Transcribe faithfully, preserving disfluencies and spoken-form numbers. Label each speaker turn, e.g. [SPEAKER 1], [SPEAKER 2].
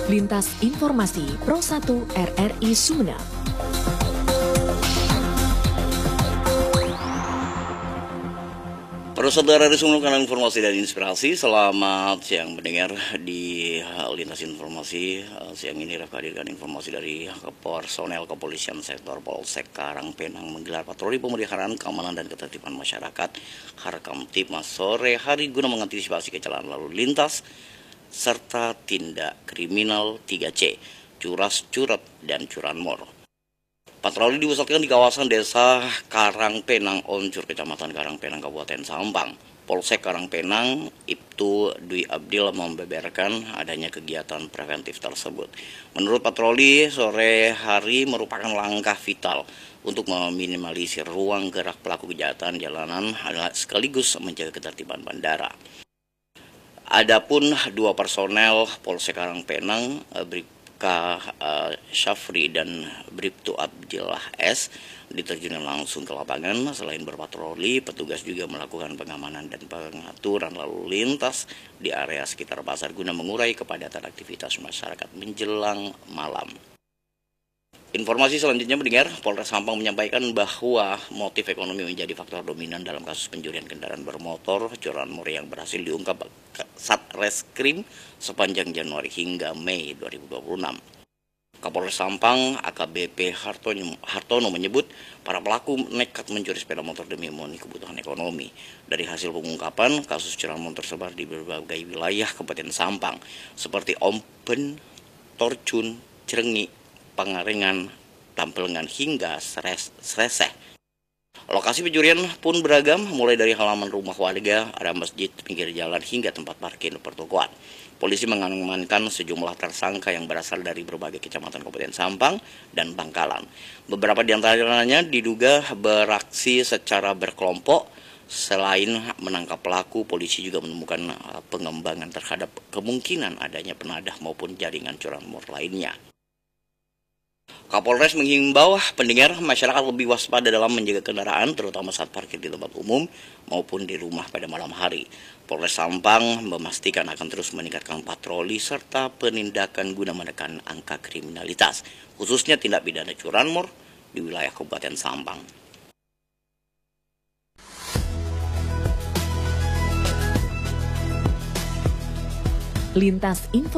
[SPEAKER 1] Lintas Informasi Pro satu R R I Sumeneb.
[SPEAKER 2] Para saudara dari Sumeneb, kanal informasi dan inspirasi. Selamat siang mendengar di Lintas Informasi. Siang ini Raffi hadirkan informasi dari personel kepolisian sektor Polsek Karangpenang menggelar patroli pemeliharaan keamanan dan ketertiban masyarakat Harkamtibmas sore hari guna mengantisipasi kecelakaan lalu lintas serta tindak kriminal tiga C, curas, curet, dan curanmor. Patroli dipusatkan di kawasan desa Karangpenang, Oncur, Kecamatan Karangpenang, Kabupaten Sampang. Polsek Karangpenang, Ibtu Dwi Abdil membeberkan adanya kegiatan preventif tersebut. Menurut patroli, sore hari merupakan langkah vital untuk meminimalisir ruang gerak pelaku kejahatan jalanan sekaligus menjaga ketertiban bandara. Adapun dua personel Polsek Karangpenang, Bribka uh, Syafri dan Bribtu Abdillah S diterjunkan langsung ke lapangan. Selain berpatroli, petugas juga melakukan pengamanan dan pengaturan lalu lintas di area sekitar pasar guna mengurai kepadatan aktivitas masyarakat menjelang malam. Informasi selanjutnya mendengar, Polres Sampang menyampaikan bahwa motif ekonomi menjadi faktor dominan dalam kasus pencurian kendaraan bermotor curanmor yang berhasil diungkap Satreskrim sepanjang Januari hingga Mei dua ribu dua puluh enam. Kapolres Sampang A K B P Hartono, Hartono menyebut para pelaku nekat mencuri sepeda motor demi memenuhi kebutuhan ekonomi. Dari hasil pengungkapan, kasus curanmor tersebar di berbagai wilayah Kabupaten Sampang seperti Ompen, Torcun, Cirenyi, Pangalengan, Tampelengan hingga Sreseh. Lokasi pencurian pun beragam, mulai dari halaman rumah warga, area masjid, pinggir jalan hingga tempat parkir pertokoan. Polisi mengamankan sejumlah tersangka yang berasal dari berbagai kecamatan Kabupaten Sampang dan Bangkalan. Beberapa di antaranya diduga beraksi secara berkelompok. Selain menangkap pelaku, polisi juga menemukan pengembangan terhadap kemungkinan adanya penadah maupun jaringan curanmor lainnya. Kapolres menghimbau pendengar masyarakat lebih waspada dalam menjaga kendaraan, terutama saat parkir di tempat umum maupun di rumah pada malam hari. Polres Sampang memastikan akan terus meningkatkan patroli serta penindakan guna menekan angka kriminalitas, khususnya tindak pidana curanmor di wilayah Kabupaten Sampang.
[SPEAKER 1] Lintas Info